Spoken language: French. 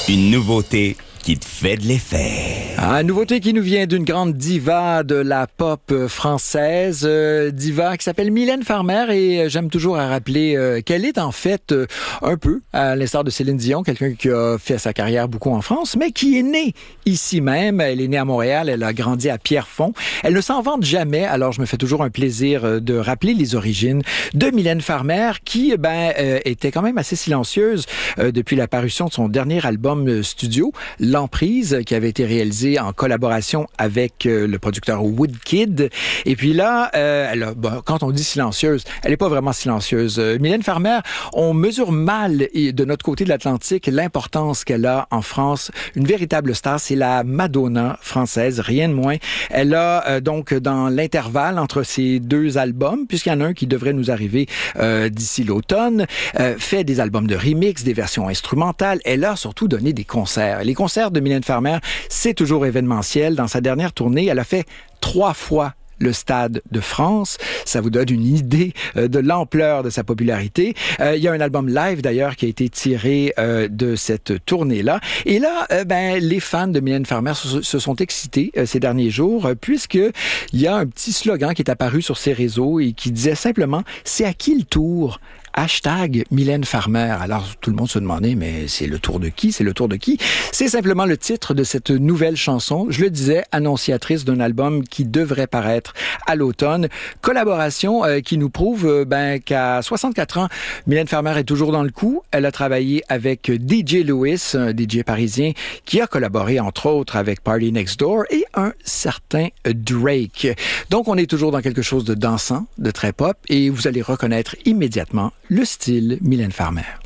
Une nouveauté qui te fait de l'effet. Une nouveauté qui nous vient d'une grande diva de la pop française, diva qui s'appelle Mylène Farmer, et j'aime toujours à rappeler qu'elle est en fait un peu, à l'instar de Céline Dion, quelqu'un qui a fait sa carrière beaucoup en France, mais qui est née ici même. Elle est née à Montréal, elle a grandi à Pierrefonds. Elle ne s'en vante jamais, alors je me fais toujours un plaisir de rappeler les origines de Mylène Farmer, qui était quand même assez silencieuse depuis la parution de son dernier album studio, L'Emprise, qui avait été réalisé en collaboration avec le producteur Woodkid. Et puis là, quand on dit silencieuse, elle n'est pas vraiment silencieuse. Mylène Farmer, on mesure mal de notre côté de l'Atlantique l'importance qu'elle a en France. Une véritable star, c'est la Madonna française, rien de moins. Elle a donc dans l'intervalle entre ces deux albums, puisqu'il y en a un qui devrait nous arriver d'ici l'automne, fait des albums de remix, des versions instrumentales. Elle a surtout donné des concerts. Les concerts de Mylène Farmer, c'est toujours événementiel. Dans sa dernière tournée, elle a fait 3 fois le Stade de France. Ça vous donne une idée de l'ampleur de sa popularité. Il y a un album live d'ailleurs qui a été tiré de cette tournée-là. Et là, les fans de Mylène Farmer se sont excités ces derniers jours, puisque il y a un petit slogan qui est apparu sur ses réseaux et qui disait simplement « C'est à qui le tour ?» #Mylène Farmer. Alors, tout le monde se demandait, mais c'est le tour de qui? C'est le tour de qui? C'est simplement le titre de cette nouvelle chanson. Je le disais, annonciatrice d'un album qui devrait paraître à l'automne. Collaboration qui nous prouve qu'à 64 ans, Mylène Farmer est toujours dans le coup. Elle a travaillé avec DJ Lewis, un DJ parisien, qui a collaboré entre autres avec Party Next Door et un certain Drake. Donc, on est toujours dans quelque chose de dansant, de très pop, et vous allez reconnaître immédiatement le style Mylène Farmer.